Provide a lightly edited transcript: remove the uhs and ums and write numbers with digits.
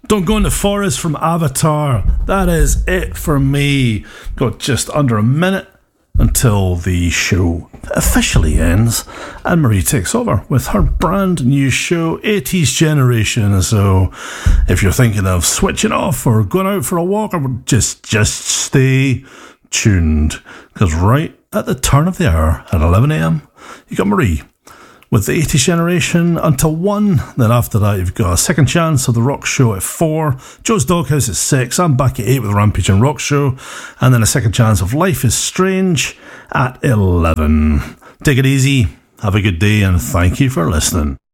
Don't Go in the Forest from Avatar. That is it for me. Got just under a minute until the show officially ends, and Marie takes over with her brand new show, 80s Generation. So if you're thinking of switching off or going out for a walk, or just stay tuned, because right at the turn of the hour at 11 a.m, you got Marie with the 80s Generation until 1. Then after that, you've got a second chance of the Rock Show at 4. Joe's Doghouse at 6. I'm back at 8 with the Rampage and Rock Show. And then a second chance of Life is Strange at 11. Take it easy, have a good day, and thank you for listening.